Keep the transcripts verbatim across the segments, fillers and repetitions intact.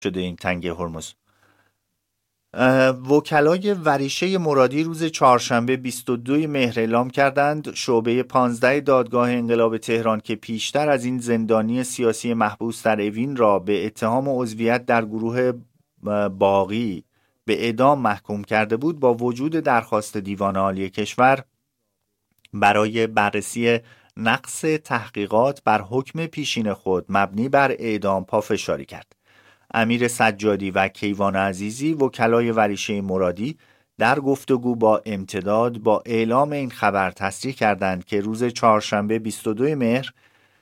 شده این تنگه هرمز. وکلای وریشه مرادی روز چهارشنبه بیست و دوم مهر اعلام کردند شعبه پانزده دادگاه انقلاب تهران که پیشتر از این زندانی سیاسی محبوس در اوین را به اتهام عضویت در گروه باغی به اعدام محکوم کرده بود، با وجود درخواست دیوان عالی کشور برای بررسی نقص تحقیقات بر حکم پیشین خود مبنی بر اعدام پافشاری کرد. امیر سجادی و کیوان عزیزی وکلای وریشه مرادی در گفتگو با امتداد با اعلام این خبر تصریح کردند که روز چهارشنبه بیست و دوم مهر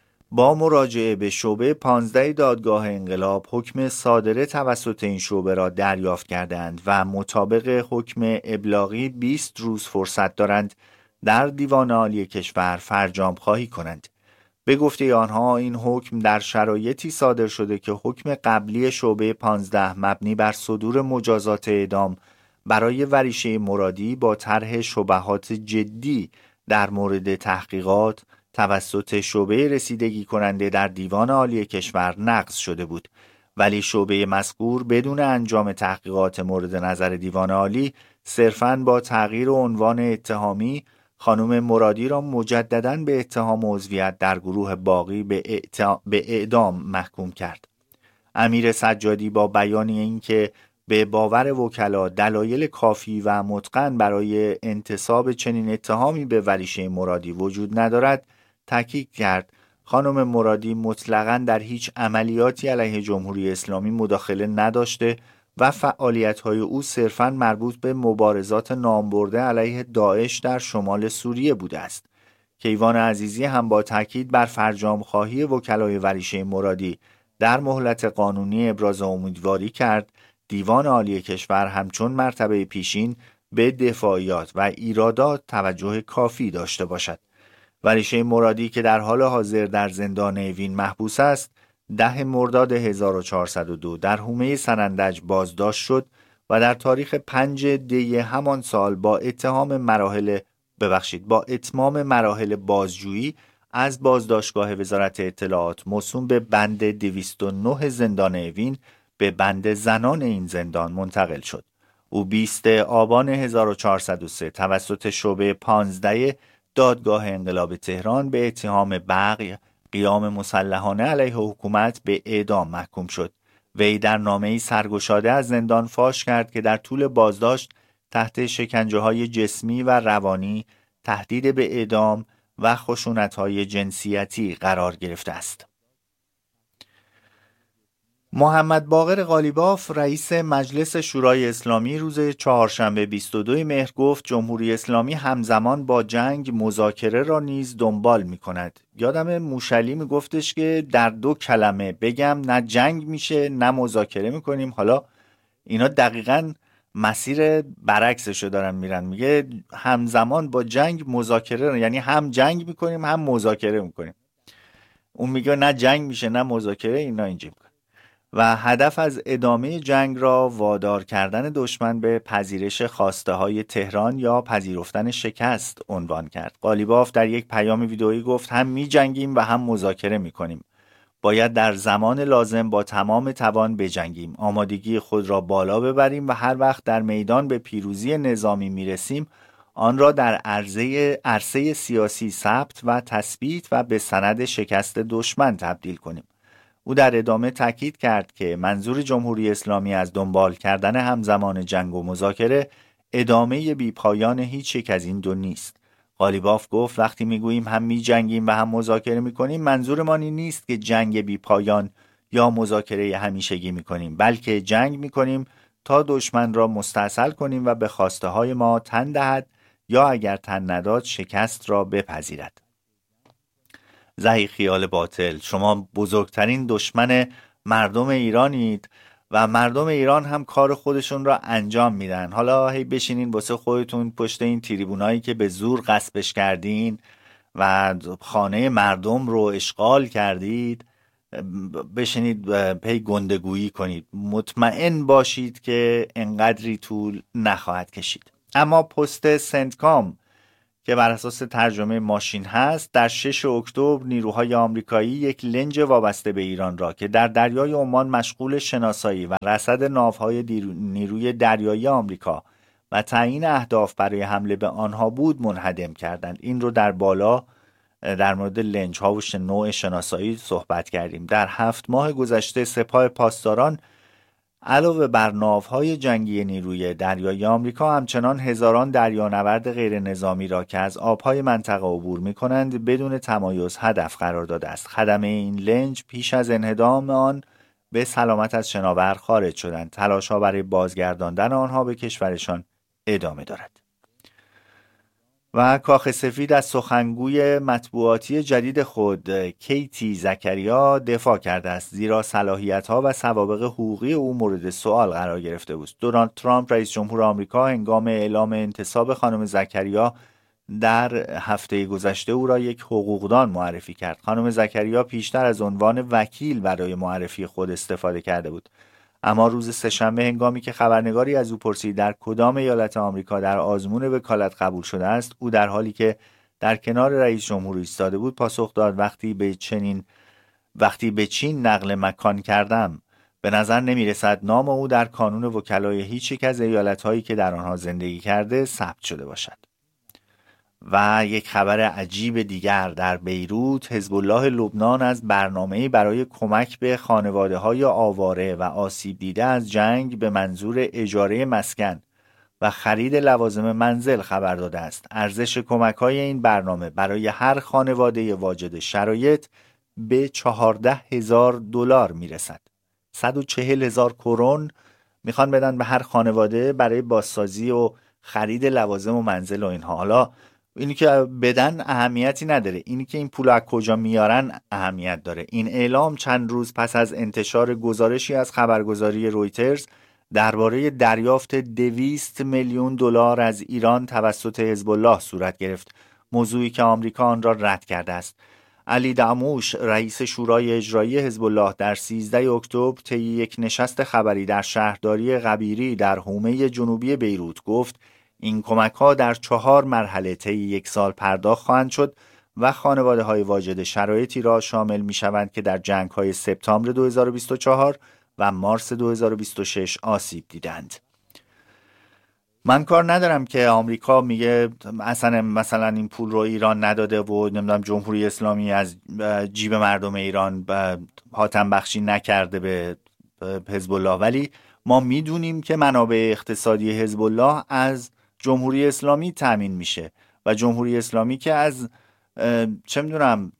با مراجعه به شعبه پانزده دادگاه انقلاب حکم صادره توسط این شعبه را دریافت کردند و مطابق حکم ابلاغی بیست روز فرصت دارند در دیوان عالی کشور فرجام خواهی کنند. به گفته آنها این حکم در شرایطی صادر شده که حکم قبلی شعبه پانزده مبنی بر صدور مجازات اعدام برای وریشه مرادی با طرح شبهات جدی در مورد تحقیقات توسط شعبه رسیدگی کننده در دیوان عالی کشور نقض شده بود، ولی شعبه مذکور بدون انجام تحقیقات مورد نظر دیوان عالی صرفاً با تغییر عنوان اتهامی خانم مرادی را مجدداً به اتهام عضویت در گروه باغی به, اعت... به اعدام محکوم کرد. امیر سجادی با بیان اینکه به باور وکلا دلایل کافی و متقن برای انتصاب چنین اتهامی به وریشه مرادی وجود ندارد، تاکید کرد خانم مرادی مطلقاً در هیچ عملیاتی علیه جمهوری اسلامی مداخله نداشته و فعالیت‌های او صرفاً مربوط به مبارزات نامبرده علیه داعش در شمال سوریه بوده است. کیوان عزیزی هم با تاکید بر فرجام خواهی وکلای وریشه مرادی در مهلت قانونی ابراز امیدواری کرد دیوان عالی کشور همچون مرتبه پیشین به دفاعیات و ایرادات توجه کافی داشته باشد. وریشه مرادی که در حال حاضر در زندان اوین محبوس است، ده مرداد هزار و چهارصد و دو در حومه سنندج بازداشت شد و در تاریخ پنج دی همان سال با اتهام مراحل ببخشید با اتمام مراحل بازجویی از بازداشتگاه وزارت اطلاعات موسوم به بند دویست و نه زندان اوین به بند زنان این زندان منتقل شد. او بیست آبان هزار و چهارصد و سه توسط شعبه پانزده دادگاه انقلاب تهران به اتهام بغی قیام مسلحانه علیه حکومت به اعدام محکوم شد. وی در نامه‌ای سرگشاده از زندان فاش کرد که در طول بازداشت تحت شکنجه‌های جسمی و روانی، تهدید به اعدام و خشونت‌های جنسیتی قرار گرفته است. محمد باقر قالیباف رئیس مجلس شورای اسلامی روز چهارشنبه بیست و دوم مهر گفت جمهوری اسلامی همزمان با جنگ مذاکره را نیز دنبال می کند. یادم موشلی می گفتش که در دو کلمه بگم نه جنگ میشه نه مذاکره می کنیم. حالا اینا دقیقاً مسیر برعکسشو دارن میرن، میگه همزمان با جنگ مذاکره، یعنی هم جنگ می کنیم هم مذاکره می کنیم. اون میگه نه جنگ میشه نه مذاکره، اینا اینجوری میکنن. و هدف از ادامه جنگ را وادار کردن دشمن به پذیرش خواسته های تهران یا پذیرفتن شکست عنوان کرد. قالیباف در یک پیام ویدئویی گفت هم می جنگیم و هم مذاکره می کنیم. باید در زمان لازم با تمام توان بجنگیم، آمادگی خود را بالا ببریم و هر وقت در میدان به پیروزی نظامی می رسیم آن را در عرصه عرصه سیاسی ثبت و تثبیت و به سند شکست دشمن تبدیل کنیم. او در ادامه تاکید کرد که منظور جمهوری اسلامی از دنبال کردن همزمان جنگ و مذاکره ادامه بیپایان هیچ یک از این دو نیست. قالیباف گفت وقتی میگوییم هم می جنگیم و هم مذاکره میکنیم منظورمان این نیست که جنگ بیپایان یا مذاکره همیشگی میکنیم، بلکه جنگ میکنیم تا دشمن را مستاصل کنیم و به خواسته های ما تن دهد یا اگر تن نداد شکست را بپذیرد. زهی خیال باطل، شما بزرگترین دشمن مردم ایرانید و مردم ایران هم کار خودشون را انجام میدن. حالا هی بشینین واسه خودتون پشت این تریبونایی که به زور غصبش کردین و خانه مردم رو اشغال کردید بشینید پی گندگویی کنید. مطمئن باشید که انقدری طول نخواهد کشید. اما پست سنتکام که بر اساس ترجمه ماشین هست، در شش اکتبر نیروهای آمریکایی یک لنج وابسته به ایران را که در دریای عمان مشغول شناسایی و رصد ناوهای نیروی دریایی آمریکا و تعیین اهداف برای حمله به آنها بود منهدم کردند. این رو در بالا در مورد لنج ها و نوع شناسایی صحبت کردیم. در هفت ماه گذشته سپاه پاسداران علاوه بر ناوهای جنگی نیروی دریایی آمریکا همچنان هزاران دریانورد غیر نظامی را که از آبهای منطقه عبور می کنند بدون تمایز هدف قرار داده است. خدمه این لنج پیش از انهدام آن به سلامت از شناور خارج شدند. تلاش‌ها برای بازگرداندن آنها به کشورشان ادامه دارد. و کاخ سفید از سخنگوی مطبوعاتی جدید خود کیتی زکریا دفاع کرده است، زیرا صلاحیت‌ها و سوابق حقوقی او مورد سوال قرار گرفته بود. دونالد ترامپ رئیس جمهور آمریکا هنگام اعلام انتصاب خانم زکریا در هفته گذشته او را یک حقوقدان معرفی کرد. خانم زکریا پیشتر از عنوان وکیل برای معرفی خود استفاده کرده بود، اما روز سه‌شنبه هنگامی که خبرنگاری از او پرسید در کدام ایالت آمریکا در آزمون وکالت قبول شده است، او در حالی که در کنار رئیس جمهور ایستاده بود پاسخ داد وقتی به چنین وقتی به چین نقل مکان کردم به نظر نمی رسد نام او در کانون وکلای هیچ یک از ایالت‌هایی که در آنها زندگی کرده ثبت شده باشد. و یک خبر عجیب دیگر، در بیروت حزب الله لبنان از برنامه‌ای برای کمک به خانواده‌های آواره و آسیب دیده از جنگ به منظور اجاره مسکن و خرید لوازم منزل خبر داده است. ارزش کمک‌های این برنامه برای هر خانواده واجد شرایط به چهارده هزار دلار میرسد. صد و چهل هزار کرون میخوان بدن به هر خانواده برای بازسازی و خرید لوازم و منزل و اینها. حالا اینی که بدن اهمیتی نداره، اینی که این پول از کجا میارن اهمیت داره. این اعلام چند روز پس از انتشار گزارشی از خبرگزاری رویترز درباره دریافت دویست میلیون دلار از ایران توسط حزب الله صورت گرفت، موضوعی که آمریکا آن را رد کرده است. علی دعموش رئیس شورای اجرایی حزب الله در سیزده اکتبر طی یک نشست خبری در شهرداری قبیری در حومه جنوبی بیروت گفت این کمک‌ها در چهار مرحله طی یک سال پرداخت خواهند شد و خانواده‌های واجد شرایطی را شامل می‌شوند که در جنگ‌های سپتامبر دو هزار و بیست و چهار و مارس دو هزار و بیست و شش آسیب دیدند. من کار ندارم که آمریکا میگه اصلا مثلا این پول رو ایران نداده و نمیدونم جمهوری اسلامی از جیب مردم ایران حاتم بخشی نکرده به حزب الله، ولی ما میدونیم که منابع اقتصادی حزب الله از جمهوری اسلامی تامین میشه و جمهوری اسلامی که از چه میدونم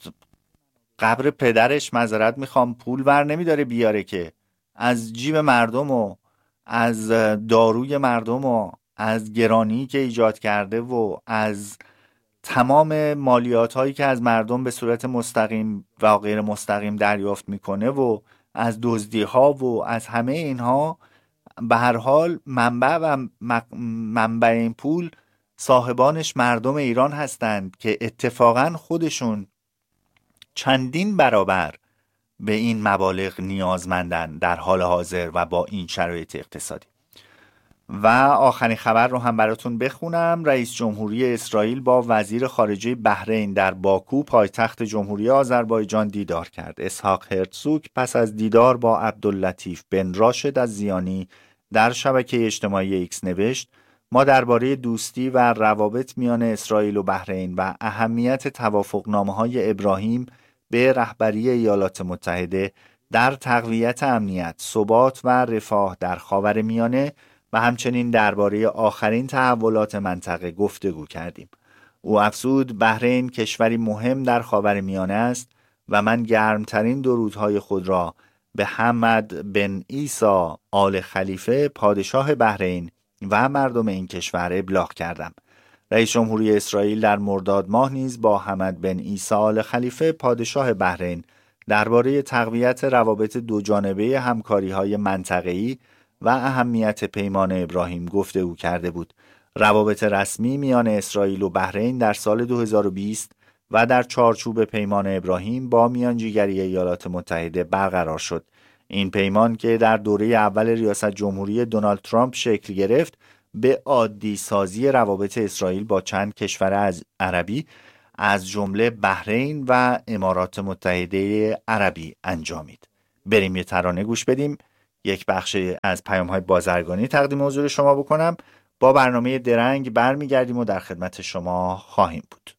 قبر پدرش معذرت میخوام پول ور نمیداره بیاره، که از جیب مردم و از داروی مردم و از گرانی که ایجاد کرده و از تمام مالیات هایی که از مردم به صورت مستقیم و غیر مستقیم دریافت میکنه و از دزدی ها و از همه اینها، به هر حال منبع و منبع این پول صاحبانش مردم ایران هستند که اتفاقا خودشون چندین برابر به این مبالغ نیازمندن در حال حاضر و با این شرایط اقتصادی. و آخرین خبر رو هم براتون بخونم. رئیس جمهوری اسرائیل با وزیر خارجه بحرین در باکو پایتخت جمهوری آذربایجان دیدار کرد. اسحاق هرتزوگ پس از دیدار با عبداللطیف بن راشد از زیانی در شبکه اجتماعی ایکس نوشت ما درباره دوستی و روابط میان اسرائیل و بحرین و اهمیت توافقنامه‌های ابراهیم به رهبری ایالات متحده در تقویت امنیت، ثبات و رفاه در خاورمیانه و همچنین درباره آخرین تحولات منطقه گفتگو کردیم. او افزود بحرین کشوری مهم در خاورمیانه است و من گرمترین درودهای خود را به حمد بن عیسی آل خلیفه پادشاه بحرین و مردم این کشور ابلاغ کردم. رئیس جمهوری اسرائیل در مرداد ماه نیز با حمد بن عیسی آل خلیفه پادشاه بحرین درباره تقویت روابط دوجانبه همکاری‌های منطقه‌ای و اهمیت پیمان ابراهیم گفتگو کرده بود. روابط رسمی میان اسرائیل و بحرین در سال دو هزار و بیست و در چارچوب پیمان ابراهیم با میانجیگری ایالات متحده برقرار شد. این پیمان که در دوره اول ریاست جمهوری دونالد ترامپ شکل گرفت، به عادی سازی روابط اسرائیل با چند کشور از عربی از جمله بحرین و امارات متحده عربی انجامید. بریم یه ترانه گوش بدیم، یک بخش از پیام‌های بازرگانی تقدیم حضور شما بکنم. با برنامه درنگ برمیگردیم و در خدمت شما خواهیم بود.